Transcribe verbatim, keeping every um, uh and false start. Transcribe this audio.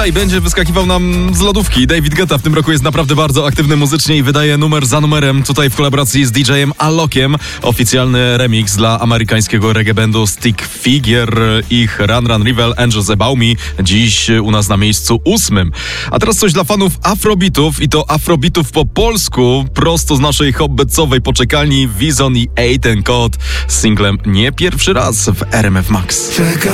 I będzie wyskakiwał nam z lodówki. David Guetta w tym roku jest naprawdę bardzo aktywny muzycznie i wydaje numer za numerem tutaj w kolaboracji z D J-em Alokiem. Oficjalny remix dla amerykańskiego reggae bandu Stick Figure. Ich Run Run Rebel Angels Above Me dziś u nas na miejscu ósmym. A teraz coś dla fanów afrobeatów i to afrobeatów po polsku prosto z naszej hobbycowej poczekalni Wizon i Eight Code z singlem nie pierwszy raz w R M F Max.